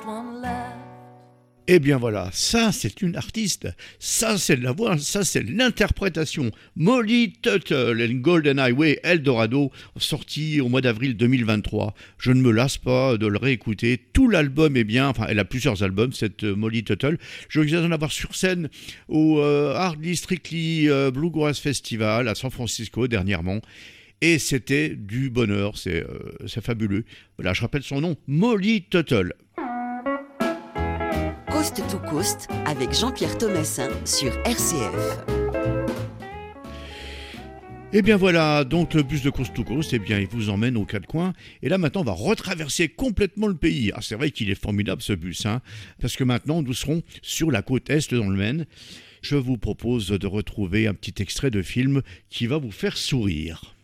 one left. Eh bien voilà, ça c'est une artiste, ça c'est de la voix, ça c'est de l'interprétation. Molly Tuttle and Golden Highway Eldorado, sorti au mois d'avril 2023. Je ne me lasse pas de le réécouter, tout l'album est bien, enfin elle a plusieurs albums cette Molly Tuttle. J'ai eu l'occasion d'en avoir sur scène au Hardly Strictly Bluegrass Festival à San Francisco dernièrement. Et c'était du bonheur, c'est fabuleux. Voilà, je rappelle son nom, Molly Tuttle. Coast to Coast avec Jean-Pierre Thomassin sur RCF. Et bien voilà, donc le bus de Coast to Coast, eh bien il vous emmène aux quatre coins. Et là maintenant, on va retraverser complètement le pays. Ah, c'est vrai qu'il est formidable ce bus, parce que maintenant nous serons sur la côte est dans le Maine. Je vous propose de retrouver un petit extrait de film qui va vous faire sourire.